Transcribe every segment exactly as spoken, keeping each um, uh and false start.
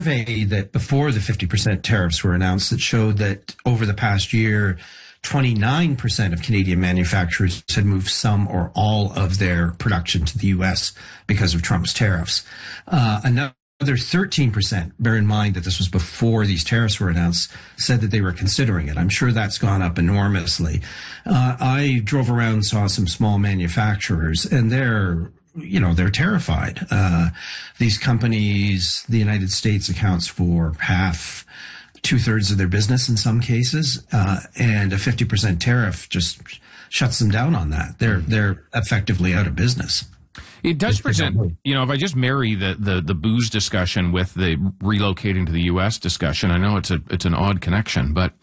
that before the fifty percent tariffs were announced that showed that over the past year, twenty-nine percent of Canadian manufacturers had moved some or all of their production to the U S because of Trump's tariffs. Uh, another thirteen percent, bear in mind that this was before these tariffs were announced, said that they were considering it. I'm sure that's gone up enormously. Uh, I drove around and saw some small manufacturers, and they're you know, they're terrified. Uh, these companies, the United States accounts for half, two thirds of their business in some cases. Uh, and a fifty percent tariff just shuts them down on that. They're, they're effectively out of business. It does present, you know, if I just marry the, the, the booze discussion with the relocating to the U S discussion, I know it's a, it's an odd connection, but,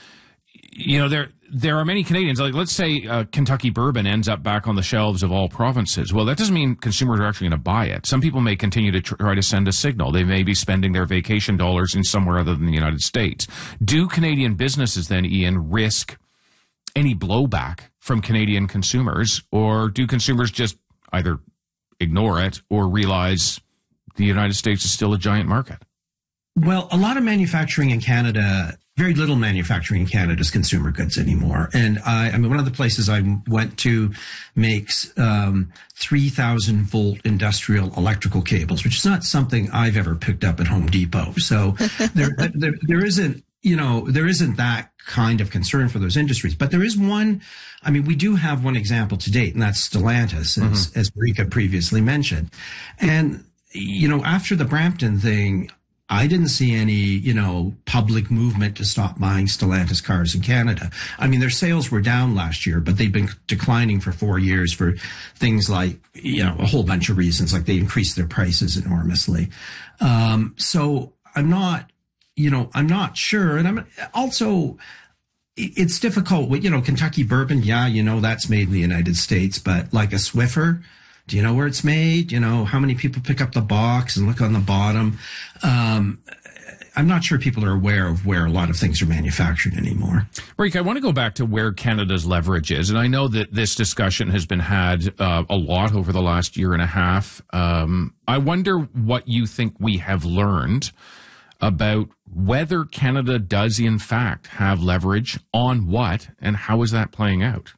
you know, there, There are many Canadians, like let's say uh, Kentucky bourbon ends up back on the shelves of all provinces. Well, that doesn't mean consumers are actually going to buy it. Some people may continue to tr- try to send a signal. They may be spending their vacation dollars in somewhere other than the United States. Do Canadian businesses then, Ian, risk any blowback from Canadian consumers, or do consumers just either ignore it or realize the United States is still a giant market? Well, a lot of manufacturing in Canada, very little manufacturing in Canada is consumer goods anymore. And I, I mean, one of the places I went to makes um, three thousand volt industrial electrical cables, which is not something I've ever picked up at Home Depot. So there, there, there isn't, you know, there isn't that kind of concern for those industries. But there is one, I mean, we do have one example to date, and that's Stellantis, as, mm-hmm. as Marika previously mentioned. And, you know, after the Brampton thing, I didn't see any, you know, public movement to stop buying Stellantis cars in Canada. I mean, their sales were down last year, but they've been declining for four years for things like, you know, a whole bunch of reasons, like they increased their prices enormously. Um, so I'm not, you know, I'm not sure. And I'm also, it's difficult with, you know, Kentucky bourbon. Yeah, you know, that's made in the United States, but like a Swiffer, do you know where it's made? You know, how many people pick up the box and look on the bottom? Um, I'm not sure people are aware of where a lot of things are manufactured anymore. Rick, I want to go back to where Canada's leverage is. And I know that this discussion has been had uh, a lot over the last year and a half. Um, I wonder what you think we have learned about whether Canada does, in fact, have leverage on what, and how is that playing out?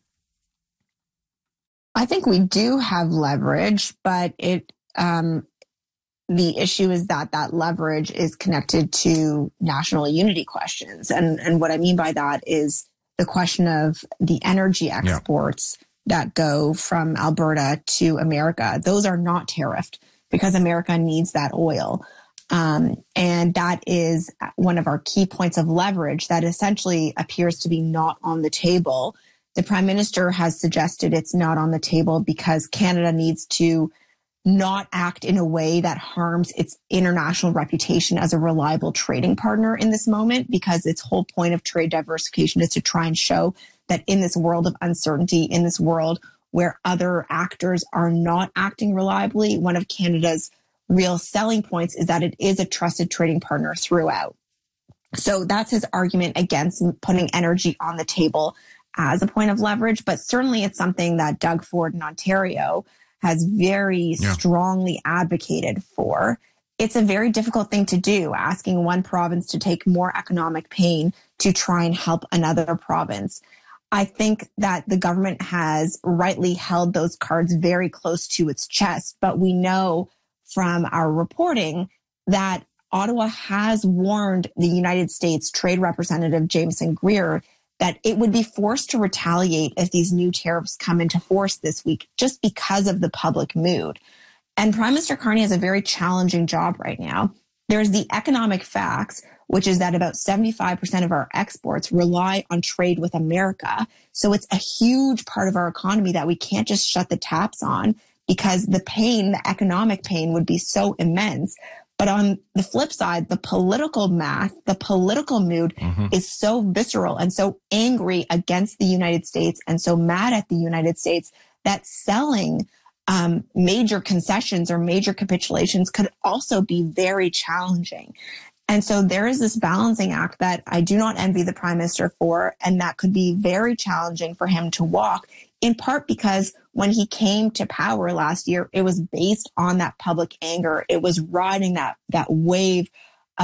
I think we do have leverage, but it um, the issue is that that leverage is connected to national unity questions. And, and what I mean by that is the question of the energy exports yeah. that go from Alberta to America. Those are not tariffed because America needs that oil. Um, and that is one of our key points of leverage that essentially appears to be not on the table. The Prime Minister has suggested it's not on the table because Canada needs to not act in a way that harms its international reputation as a reliable trading partner in this moment, because its whole point of trade diversification is to try and show that in this world of uncertainty, in this world where other actors are not acting reliably, one of Canada's real selling points is that it is a trusted trading partner throughout. So that's his argument against putting energy on the table as a point of leverage, but certainly it's something that Doug Ford in Ontario has very yeah. strongly advocated for. It's a very difficult thing to do, asking one province to take more economic pain to try and help another province. I think that the government has rightly held those cards very close to its chest, but we know from our reporting that Ottawa has warned the United States Trade Representative Jameson Greer that it would be forced to retaliate if these new tariffs come into force this week, just because of the public mood. And Prime Minister Carney has a very challenging job right now. There's the economic facts, which is that about seventy-five percent of our exports rely on trade with America. So it's a huge part of our economy that we can't just shut the taps on, because the pain, the economic pain would be so immense. But on the flip side, the political math, the political mood mm-hmm. is so visceral and so angry against the United States and so mad at the United States that selling um, major concessions or major capitulations could also be very challenging. And so there is this balancing act that I do not envy the Prime Minister for, and that could be very challenging for him to walk, in part because when he came to power last year, it was based on that public anger. It was riding that, that wave